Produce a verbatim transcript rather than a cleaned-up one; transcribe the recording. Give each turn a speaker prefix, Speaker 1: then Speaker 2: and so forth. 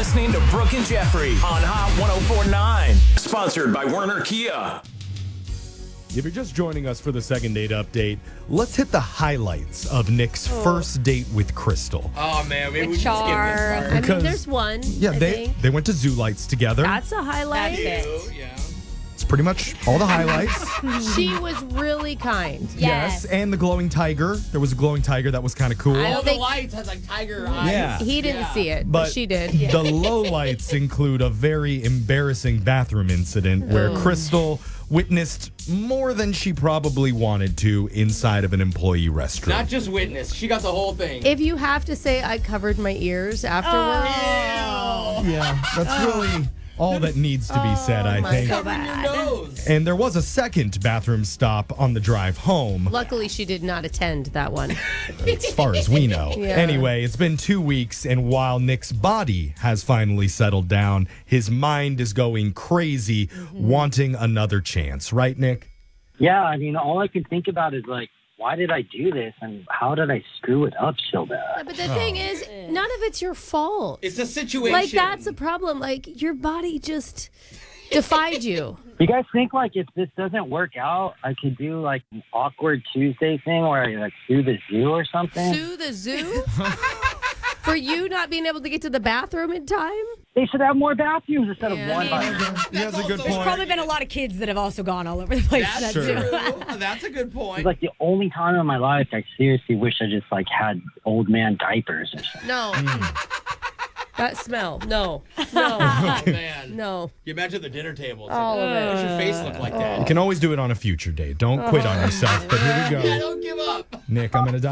Speaker 1: listening to Brooke and Jeffrey on Hot one oh four point nine. Sponsored by Werner Kia.
Speaker 2: If you're just joining us for the second date update, let's hit the highlights of Nick's oh. first date with Crystal.
Speaker 3: Oh, man. Maybe we
Speaker 4: Char.
Speaker 3: can skip this part.
Speaker 4: I
Speaker 2: Because-
Speaker 4: mean, there's one.
Speaker 2: Yeah,
Speaker 4: I
Speaker 2: they,
Speaker 4: think.
Speaker 2: they went to Zoo Lights together.
Speaker 4: That's a highlight.
Speaker 3: That's it. Yeah.
Speaker 2: It's pretty much all the highlights.
Speaker 4: She was really kind.
Speaker 2: Yes, and the glowing tiger. There was a glowing tiger that was kind of cool.
Speaker 4: I
Speaker 3: All
Speaker 4: don't
Speaker 3: the
Speaker 4: think-
Speaker 3: lights has like tiger eyes.
Speaker 2: Yeah.
Speaker 4: He didn't
Speaker 3: Yeah.
Speaker 4: see it, but,
Speaker 2: But
Speaker 4: she did.
Speaker 2: the low lights include a very embarrassing bathroom incident where
Speaker 4: Oh.
Speaker 2: Crystal witnessed more than she probably wanted to inside of an employee restroom.
Speaker 3: Not just witness. She got the whole thing.
Speaker 4: If you have to say I covered my ears afterwards,
Speaker 3: Ew.
Speaker 2: yeah, that's really all that needs to be said, I
Speaker 4: my
Speaker 2: think.
Speaker 4: God.
Speaker 3: Covering your nose.
Speaker 2: And there was a second bathroom stop on the drive home.
Speaker 4: luckily she did not attend that one.
Speaker 2: As far as we know.
Speaker 4: Yeah.
Speaker 2: Anyway, it's been two weeks, and while Nick's body has finally settled down, his mind is going crazy,
Speaker 4: Mm-hmm.
Speaker 2: wanting another chance. Right, Nick?
Speaker 5: Yeah, I mean, all I can think about is like, why did I do this, and how did I screw it up so bad?
Speaker 4: But the thing is, none of it's your fault.
Speaker 3: It's a situation.
Speaker 4: Like, that's a problem. Like, your body just defied you.
Speaker 5: You guys think like if this doesn't work out, I could do like an awkward Tuesday thing where I like sue the zoo or something?
Speaker 4: Sue the zoo? For you not being able to get to the bathroom in time?
Speaker 5: They should have more bathrooms instead
Speaker 4: Yeah.
Speaker 5: of one. By
Speaker 2: He has a good
Speaker 3: also-
Speaker 6: There's probably been a lot of kids that have also gone all over the place.
Speaker 3: That's
Speaker 6: That's
Speaker 2: Sure.
Speaker 3: true. That's a good point.
Speaker 5: It's like the only time in my life I seriously wish I just like had old man diapers or something.
Speaker 4: No. That smell. No. No.
Speaker 3: Oh, man.
Speaker 4: No.
Speaker 3: You imagine the dinner table. It's
Speaker 4: All
Speaker 3: like,
Speaker 4: of it.
Speaker 3: What's your face look like
Speaker 2: You
Speaker 3: that?
Speaker 2: can always do it on a future date. Don't quit on yourself, but here we
Speaker 3: Yeah,
Speaker 2: go.
Speaker 3: don't give up.
Speaker 2: Nick, I'm going to